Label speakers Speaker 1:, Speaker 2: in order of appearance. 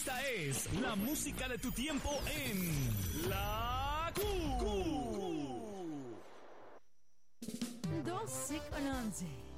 Speaker 1: Esta es la música de tu tiempo en La Q.
Speaker 2: 12:11.